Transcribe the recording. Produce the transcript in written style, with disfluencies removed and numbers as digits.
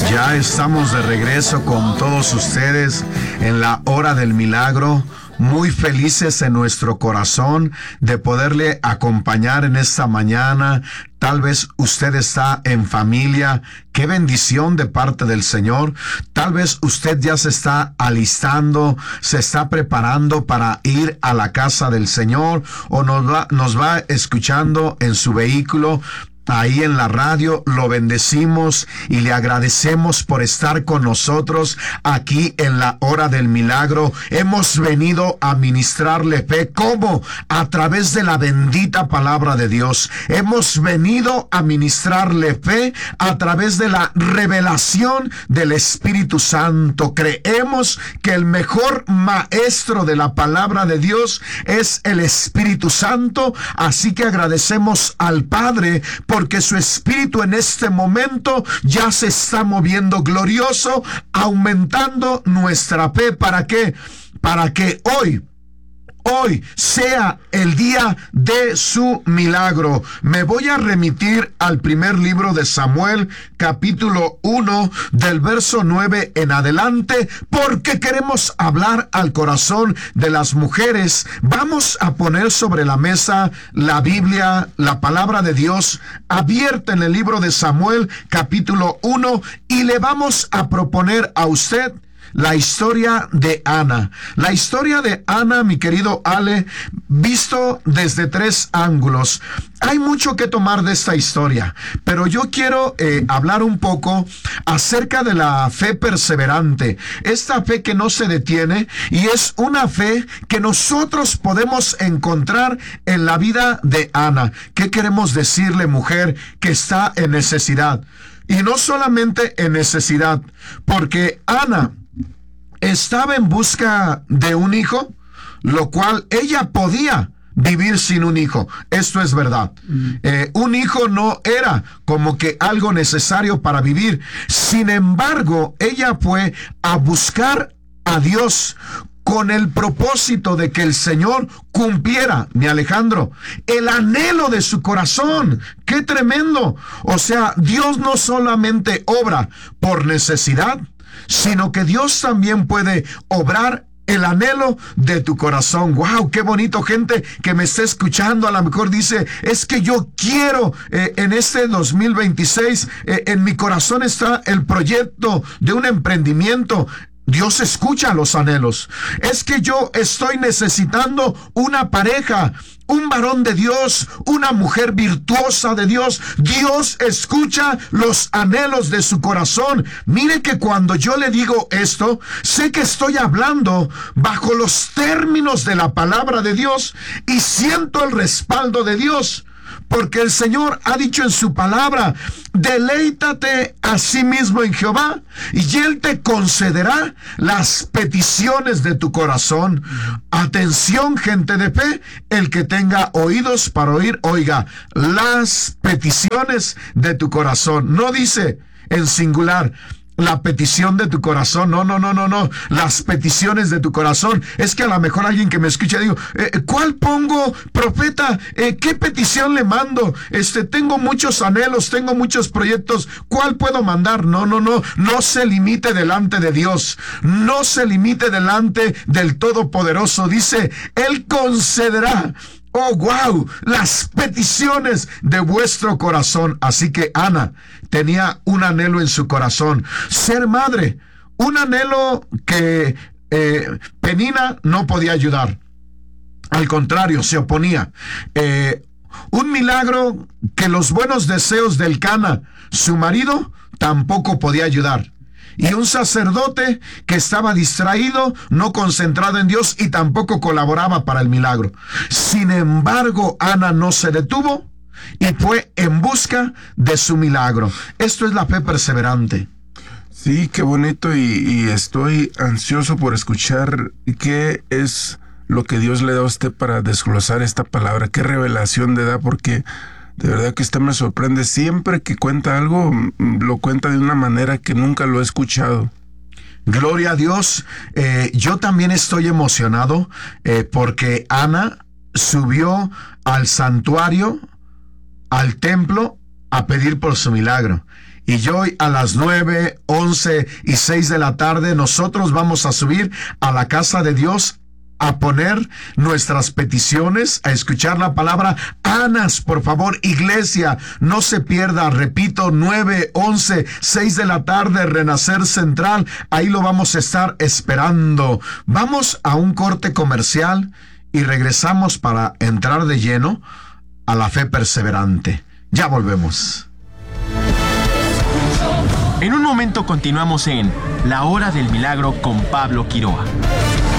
Ya estamos de regreso con todos ustedes en la hora del milagro. Muy felices en nuestro corazón de poderle acompañar en esta mañana. Tal vez usted está en familia. Qué bendición de parte del Señor. Tal vez usted ya se está alistando, se está preparando para ir a la casa del Señor, o nos va escuchando en su vehículo. Ahí en la radio. Lo bendecimos y le agradecemos por estar con nosotros aquí en la hora del milagro. Hemos venido a ministrarle fe. ¿Cómo? A través de la bendita palabra de Dios. Hemos venido a ministrarle fe a través de la revelación del Espíritu Santo. Creemos que el mejor maestro de la palabra de Dios es el Espíritu Santo. Así que agradecemos al Padre porque su Espíritu en este momento ya se está moviendo glorioso, aumentando nuestra fe. ¿Para qué? Para que hoy sea el día de su milagro. Me voy a remitir al primer libro de Samuel, capítulo 1, del verso 9 en adelante, porque queremos hablar al corazón de las mujeres. Vamos a poner sobre la mesa la Biblia, la palabra de Dios, abierta en el libro de Samuel, capítulo 1, y le vamos a proponer a usted la historia de Ana. La historia de Ana, mi querido Ale, visto desde 3 ángulos. Hay mucho que tomar de esta historia, pero yo quiero hablar un poco acerca de la fe perseverante. Esta fe que no se detiene, y es una fe que nosotros podemos encontrar en la vida de Ana. ¿Qué queremos decirle, mujer que está en necesidad? Y no solamente en necesidad, porque Ana estaba en busca de un hijo, lo cual ella podía vivir sin un hijo. Esto es verdad. Un hijo no era como que algo necesario para vivir. Sin embargo, ella fue a buscar a Dios con el propósito de que el Señor cumpliera, mi Alejandro, el anhelo de su corazón. ¡Qué tremendo! O sea, Dios no solamente obra por necesidad, sino que Dios también puede obrar el anhelo de tu corazón. ¡Wow! ¡Qué bonito! Gente que me está escuchando a lo mejor dice, es que yo quiero en este 2026, en mi corazón está el proyecto de un emprendimiento. Dios escucha los anhelos. Es que yo estoy necesitando una pareja, un varón de Dios, una mujer virtuosa de Dios. Dios escucha los anhelos de su corazón. Mire que cuando yo le digo esto, sé que estoy hablando bajo los términos de la palabra de Dios y siento el respaldo de Dios. Porque el Señor ha dicho en su palabra, deleítate a sí mismo en Jehová y Él te concederá las peticiones de tu corazón. Atención, gente de fe, el que tenga oídos para oír, oiga, las peticiones de tu corazón. No dice en singular, la petición de tu corazón. No. Las peticiones de tu corazón. Es que a lo mejor alguien que me escucha digo, ¿cuál pongo, profeta? ¿Qué petición le mando? Tengo muchos anhelos, tengo muchos proyectos. ¿Cuál puedo mandar? No. No se limite delante de Dios. No se limite delante del Todopoderoso. Dice, Él concederá. Oh, wow, las peticiones de vuestro corazón. Así que Ana tenía un anhelo en su corazón, ser madre, un anhelo que Penina no podía ayudar. Al contrario, se oponía. Un milagro que los buenos deseos del Cana, su marido, tampoco podía ayudar. Y un sacerdote que estaba distraído, no concentrado en Dios y tampoco colaboraba para el milagro. Sin embargo, Ana no se detuvo y fue en busca de su milagro. Esto es la fe perseverante. Sí, qué bonito, y estoy ansioso por escuchar qué es lo que Dios le da a usted para desglosar esta palabra. Qué revelación le da, porque de verdad que usted me sorprende. Siempre que cuenta algo, lo cuenta de una manera que nunca lo he escuchado. Gloria a Dios. Yo también estoy emocionado porque Ana subió al santuario, al templo, a pedir por su milagro. Y hoy a las 9, 11 y 6 de la tarde nosotros vamos a subir a la casa de Dios a poner nuestras peticiones, a escuchar la palabra. Anas, por favor, iglesia, no se pierda. Repito, 9, 11, 6 de la tarde, Renacer Central. Ahí lo vamos a estar esperando. Vamos a un corte comercial y regresamos para entrar de lleno a la fe perseverante. Ya volvemos. En un momento continuamos en La Hora del Milagro con Pablo Quiroa.